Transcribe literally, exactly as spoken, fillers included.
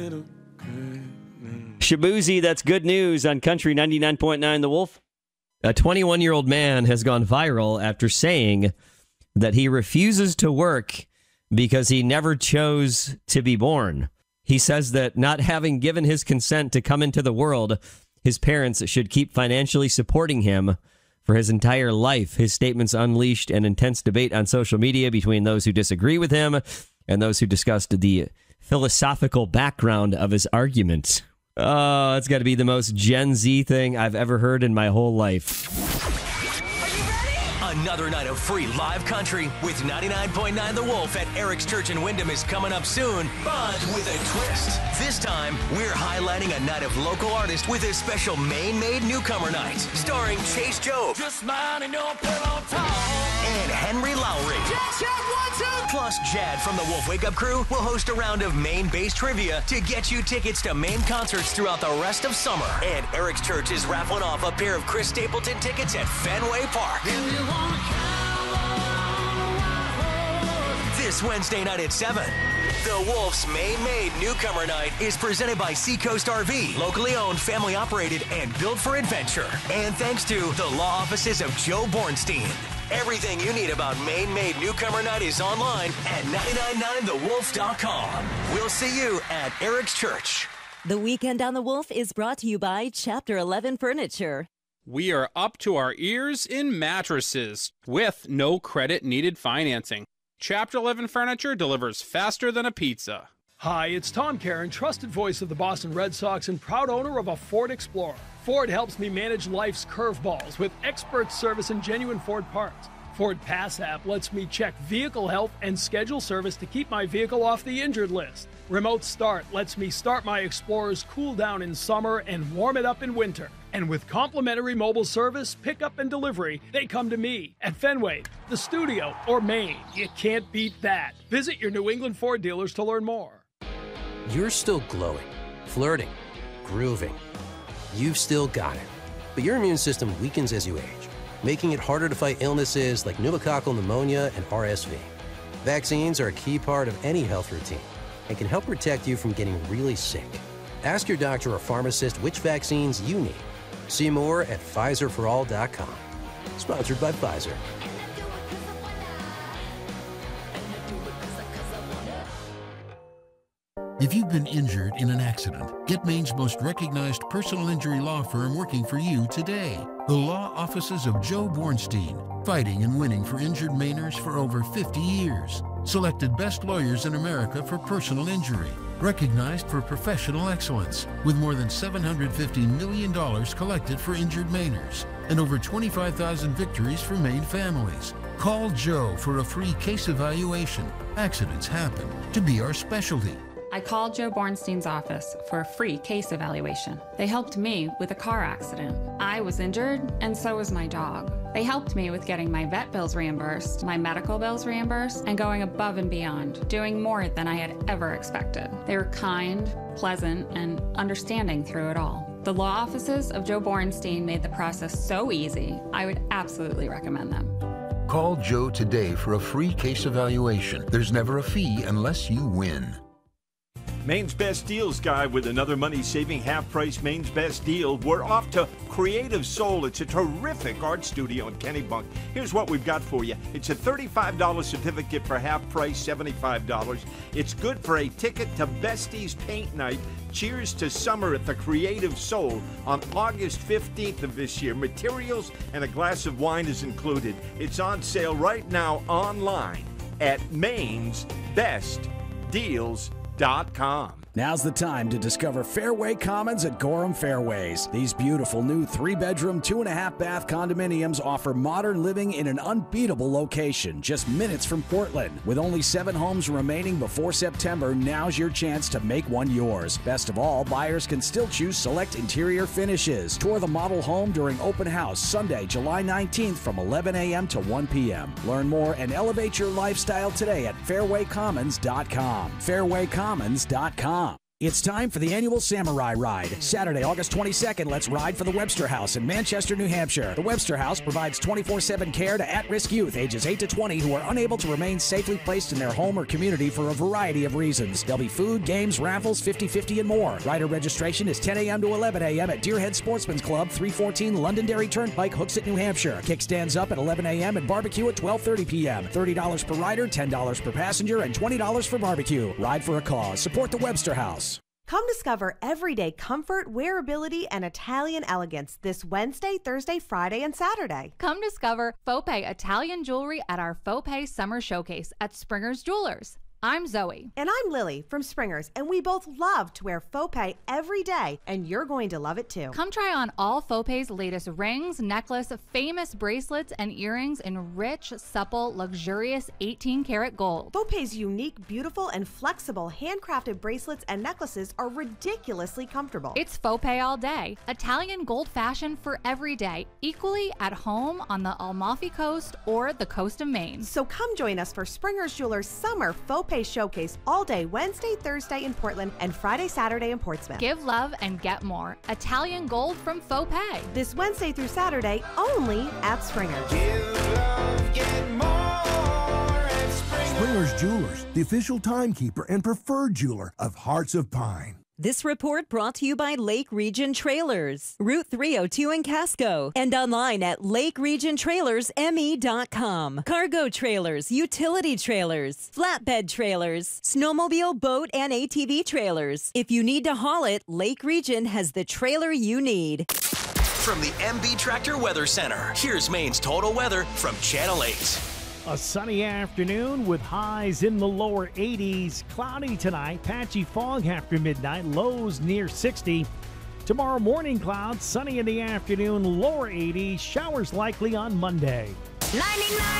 Shabuzi, that's good news on Country ninety-nine point nine The Wolf. A twenty-one-year-old man has gone viral after saying that he refuses to work because he never chose to be born. He says that not having given his consent to come into the world, his parents should keep financially supporting him for his entire life. His statements unleashed an intense debate on social media between those who disagree with him and those who discussed the philosophical background of his argument. Oh, it's got to be the most Gen Z thing I've ever heard in my whole life. Another night of free live country with ninety-nine point nine The Wolf at Eric's Church in Wyndham is coming up soon, but with a twist. This time, we're highlighting a night of local artists with a special Maine-made newcomer night, starring Chase Job, Just Minding Your Pillow Talk, and Henry Lowry. Check, check, one, two. Plus, Jad from the Wolf Wake Up Crew will host a round of Maine-based trivia to get you tickets to Maine concerts throughout the rest of summer. And Eric's Church is raffling off a pair of Chris Stapleton tickets at Fenway Park. This Wednesday night at seven, the Wolf's Maine-made Newcomer Night is presented by Seacoast R V, locally owned, family operated, and built for adventure. And thanks to the law offices of Joe Bornstein. Everything you need about Maine-made Newcomer Night is online at nine nine nine the wolf dot com. We'll see you at Eric's Church. The Weekend on the Wolf is brought to you by Chapter eleven Furniture. We are up to our ears in mattresses with no credit needed financing. Chapter eleven Furniture delivers faster than a pizza. Hi, it's Tom Caron, trusted voice of the Boston Red Sox and proud owner of a Ford Explorer. Ford helps me manage life's curveballs with expert service and genuine Ford parts. Ford Pass app lets me check vehicle health and schedule service to keep my vehicle off the injured list. Remote Start lets me start my Explorer's cool down in summer and warm it up in winter. And with complimentary mobile service, pickup and delivery, they come to me at Fenway, the studio, or Maine. You can't beat that. Visit your New England Ford dealers to learn more. You're still glowing, flirting, grooving. You've still got it. But your immune system weakens as you age, making it harder to fight illnesses like pneumococcal pneumonia and R S V. Vaccines are a key part of any health routine and can help protect you from getting really sick. Ask your doctor or pharmacist which vaccines you need. See more at Pfizer for all dot com. Sponsored by Pfizer. If you've been injured in an accident, get Maine's most recognized personal injury law firm working for you today. The law offices of Joe Bornstein, fighting and winning for injured Mainers for over fifty years. Selected best lawyers in America for personal injury. Recognized for professional excellence, with more than seven hundred fifty million dollars collected for injured Mainers and over twenty-five thousand victories for Maine families. Call Joe for a free case evaluation. Accidents happen to be our specialty. I called Joe Bornstein's office for a free case evaluation. They helped me with a car accident. I was injured, and so was my dog. They helped me with getting my vet bills reimbursed, my medical bills reimbursed, and going above and beyond, doing more than I had ever expected. They were kind, pleasant, and understanding through it all. The law offices of Joe Bornstein made the process so easy, I would absolutely recommend them. Call Joe today for a free case evaluation. There's never a fee unless you win. Maine's Best Deals guy with another money-saving half-price Maine's Best Deal. We're off to Creative Soul. It's a terrific art studio in Kennebunk. Here's what we've got for you. It's a thirty-five dollars certificate for half price, seventy-five dollars. It's good for a ticket to Bestie's Paint Night. Cheers to summer at the Creative Soul on August fifteenth of this year. Materials and a glass of wine is included. It's on sale right now online at Maine's Best Deals dot com. Now's the time to discover Fairway Commons at Gorham Fairways. These beautiful new three-bedroom, two-and-a-half-bath condominiums offer modern living in an unbeatable location, just minutes from Portland. With only seven homes remaining before September, now's your chance to make one yours. Best of all, buyers can still choose select interior finishes. Tour the model home during open house Sunday, July nineteenth from eleven a.m. to one p.m. Learn more and elevate your lifestyle today at fairway commons dot com. fairway commons dot com. It's time for the annual Samurai Ride. Saturday, August twenty-second, let's ride for the Webster House in Manchester, New Hampshire. The Webster House provides twenty-four seven care to at-risk youth ages eight to twenty who are unable to remain safely placed in their home or community for a variety of reasons. There'll be food, games, raffles, fifty fifty, and more. Rider registration is ten a.m. to eleven a.m. at Deerhead Sportsman's Club, three fourteen Londonderry Turnpike, Hooksett, New Hampshire. Kickstands up at eleven a.m. and barbecue at twelve thirty p.m. thirty dollars per rider, ten dollars per passenger, and twenty dollars for barbecue. Ride for a cause. Support the Webster House. Come discover everyday comfort, wearability, and Italian elegance this Wednesday, Thursday, Friday, and Saturday. Come discover Faux Pay Italian jewelry at our Faux Pay Summer Showcase at Springer's Jewelers. I'm Zoe. And I'm Lily from Springer's, and we both love to wear Faux Pay every day, and you're going to love it too. Come try on all Faux Pay's latest rings, necklace, famous bracelets, and earrings in rich, supple, luxurious eighteen karat gold. Faux Pay's unique, beautiful, and flexible handcrafted bracelets and necklaces are ridiculously comfortable. It's Faux Pay all day. Italian gold fashion for every day, equally at home on the Amalfi Coast or the coast of Maine. So come join us for Springer's Jewelers Summer Faux Pay Showcase all day Wednesday, Thursday in Portland, and Friday, Saturday in Portsmouth. Give love and get more. Italian gold from Faux Pay. This Wednesday through Saturday only at Springer's. Give love, get more at Springer's. Springer's Jewelers, the official timekeeper and preferred jeweler of Hearts of Pine. This report brought to you by Lake Region Trailers, Route three oh two in Casco, and online at lake region trailers m e dot com. Cargo trailers, utility trailers, flatbed trailers, snowmobile, boat, and A T V trailers. If you need to haul it, Lake Region has the trailer you need. From the M B Tractor Weather Center, here's Maine's total weather from Channel eight. A sunny afternoon with highs in the lower eighties. Cloudy tonight, patchy fog after midnight, lows near sixty. Tomorrow morning clouds, sunny in the afternoon, lower eighties, showers likely on Monday. ninety-nine